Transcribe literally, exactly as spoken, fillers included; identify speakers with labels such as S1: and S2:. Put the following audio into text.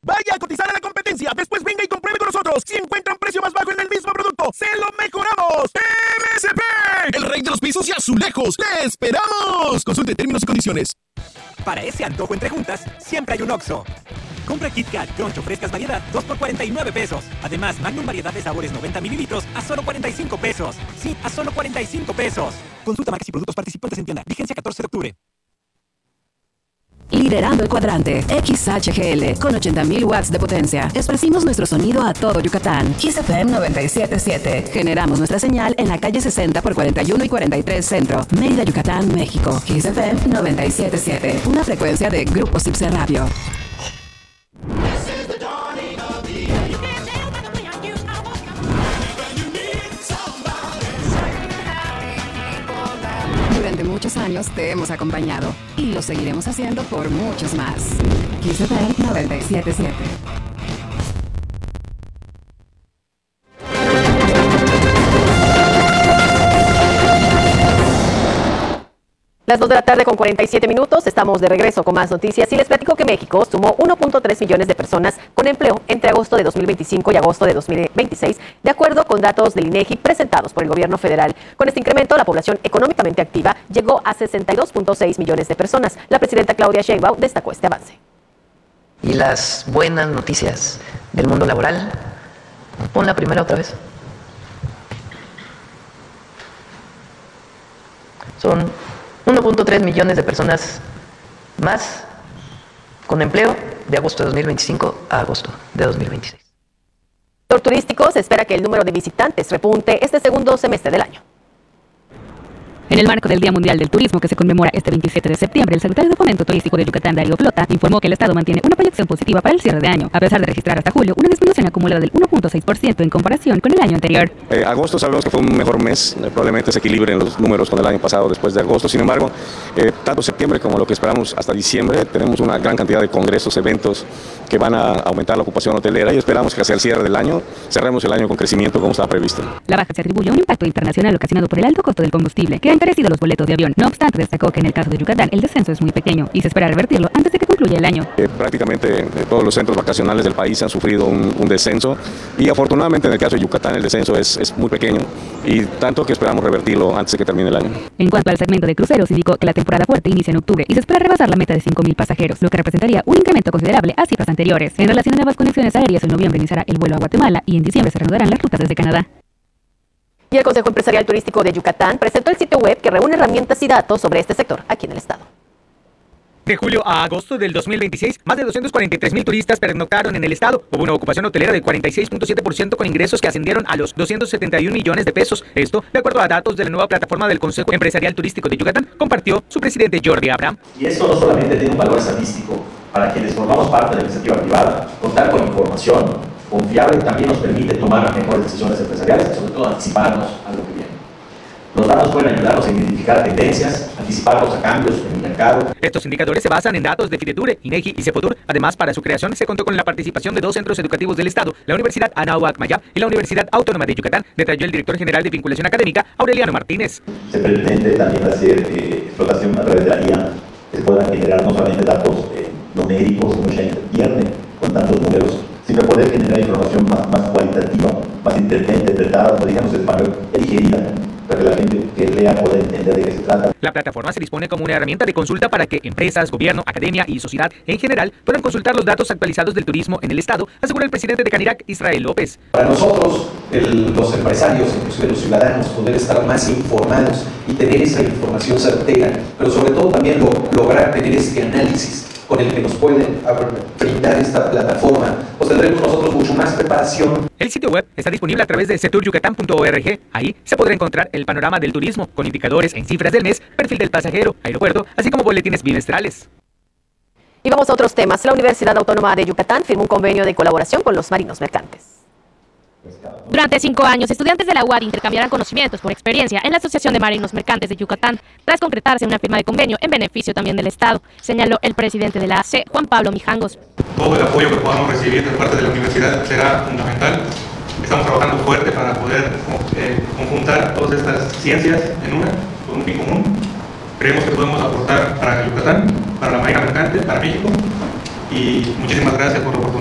S1: Vaya a cotizar a la competencia, después venga y compruebe con nosotros. Si encuentran precio más bajo en el mismo producto, ¡se lo mejoramos! M S P, el rey de los pisos y azulejos. ¡Le esperamos! Consulte términos y condiciones.
S2: Para ese antojo entre juntas, siempre hay un Oxxo. Compra Kit Kat Crunch o frescas variedad, dos por cuarenta y nueve pesos. Además, Magnum variedad de sabores noventa mililitros a solo cuarenta y cinco pesos. Sí, a solo cuarenta y cinco pesos. Consulta marcas y productos participantes en tienda. Vigencia catorce de octubre.
S3: Liderando el cuadrante, X H G L, con ochenta mil watts de potencia. Esparcimos nuestro sonido a todo Yucatán. Kiss F M noventa y siete punto siete. Generamos nuestra señal en la calle sesenta por cuarenta y uno y cuarenta y tres Centro, Mérida, Yucatán, México. Kiss F M noventa y siete punto siete. Una frecuencia de Grupo Cipse Radio. Durante muchos años te hemos acompañado y lo seguiremos haciendo por muchos más. Kiss F M noventa y siete punto siete.
S4: Las dos de la tarde con cuarenta y siete minutos, estamos de regreso con más noticias y les platico que México sumó uno punto tres millones de personas con empleo entre agosto de dos mil veinticinco y agosto de dos mil veintiséis, de acuerdo con datos del INEGI presentados por el gobierno federal. Con este incremento, la población económicamente activa llegó a sesenta y dos punto seis millones de personas. La presidenta Claudia Sheinbaum destacó este avance.
S5: Y las buenas noticias del mundo laboral. Pon la primera otra vez. Son uno punto tres millones de personas más con empleo de agosto de dos mil veinticinco a agosto de dos mil veintiséis.
S4: Sector turístico, se espera que el número de visitantes repunte este segundo semestre del año.
S6: En el marco del Día Mundial del Turismo, que se conmemora este veintisiete de septiembre, el secretario de Fomento Turístico de Yucatán, Darío Flota, informó que el Estado mantiene una proyección positiva para el cierre de año, a pesar de registrar hasta julio una disminución acumulada del uno punto seis por ciento en comparación con el año anterior.
S7: Eh, agosto sabemos que fue un mejor mes, eh, probablemente se equilibren los números con el año pasado después de agosto. Sin embargo, eh, tanto septiembre como lo que esperamos hasta diciembre, tenemos una gran cantidad de congresos, eventos que van a aumentar la ocupación hotelera y esperamos que hacia el cierre del año cerremos el año con crecimiento como estaba previsto.
S6: La baja se atribuye a un impacto internacional ocasionado por el alto costo del combustible, que ha encarecido los boletos de avión. No obstante, destacó que en el caso de Yucatán el descenso es muy pequeño y se espera revertirlo antes de que concluya el año.
S7: Eh, prácticamente eh, todos los centros vacacionales del país han sufrido un, un descenso y afortunadamente en el caso de Yucatán el descenso es, es muy pequeño y tanto que esperamos revertirlo antes de que termine el año.
S6: En cuanto al segmento de cruceros, indicó que la temporada fuerte inicia en octubre y se espera rebasar la meta de cinco mil pasajeros, lo que representaría un incremento considerable a cifras anteriores. En relación a nuevas conexiones aéreas, en noviembre iniciará el vuelo a Guatemala y en diciembre se reanudarán las rutas desde Canadá.
S4: Y el Consejo Empresarial Turístico de Yucatán presentó el sitio web que reúne herramientas y datos sobre este sector aquí en el estado.
S2: De julio a agosto del dos mil veintiséis, más de doscientos cuarenta y tres mil turistas pernoctaron en el estado. Hubo una ocupación hotelera de cuarenta y seis punto siete por ciento con ingresos que ascendieron a los doscientos setenta y un millones de pesos. Esto, de acuerdo a datos de la nueva plataforma del Consejo Empresarial Turístico de Yucatán, compartió su presidente Jordi Abraham.
S8: Y esto no solamente tiene un valor estadístico para quienes formamos parte de la iniciativa privada, contar con información confiable también nos permite tomar mejores decisiones empresariales y sobre todo anticiparnos a lo que viene. Los datos pueden ayudarnos a identificar tendencias, anticiparnos a cambios en el mercado.
S2: Estos indicadores se basan en datos de Fideture, INEGI y Cefotur. Además, para su creación se contó con la participación de dos centros educativos del estado, la Universidad Anáhuac Mayab y la Universidad Autónoma de Yucatán, detalló el director general de Vinculación Académica, Aureliano Martínez.
S8: Se pretende también hacer eh, explotación a través de la I A, que se puedan generar no solamente datos eh, numéricos, que mucha gente pierde con tantos números, sino poder generar información más, más cualitativa, más interpretada, pues, digamos, en español, digerida, para que la gente que lea pueda entender de qué se trata.
S2: La plataforma se dispone como una herramienta de consulta para que empresas, gobierno, academia y sociedad en general puedan consultar los datos actualizados del turismo en el estado, asegura el presidente de Canirac, Israel López.
S9: Para nosotros, el, los empresarios, inclusive los ciudadanos, poder estar más informados y tener esa información certera, pero sobre todo también lo, lograr tener este análisis con el que nos pueden brindar esta plataforma, pues tendremos nosotros mucho más preparación.
S2: El sitio web está disponible a través de setur yucatán punto org. Ahí se podrá encontrar el panorama del turismo con indicadores en cifras del mes, perfil del pasajero, aeropuerto, así como boletines bimestrales.
S4: Y vamos a otros temas. La Universidad Autónoma de Yucatán firmó un convenio de colaboración con los marinos mercantes.
S10: Durante cinco años, estudiantes de la U A D intercambiarán conocimientos por experiencia en la Asociación de Marinos Mercantes de Yucatán, tras concretarse una firma de convenio en beneficio también del Estado, señaló el presidente de la A C, Juan Pablo Mijangos.
S11: Todo el apoyo que podamos recibir de parte de la universidad será fundamental. Estamos trabajando fuerte para poder eh, conjuntar todas estas ciencias en una, con un fin común. Creemos que podemos aportar para Yucatán, para la marina mercante, para México, y muchísimas gracias por la oportunidad.